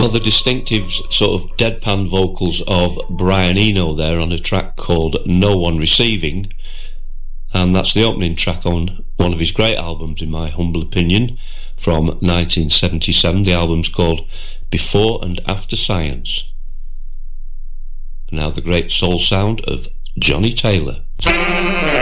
Well, the distinctive sort of deadpan vocals of Brian Eno there on a track called No One Receiving, and that's the opening track on one of his great albums, in my humble opinion, from 1977. The album's called Before and After Science. Now the great soul sound of Johnny Taylor.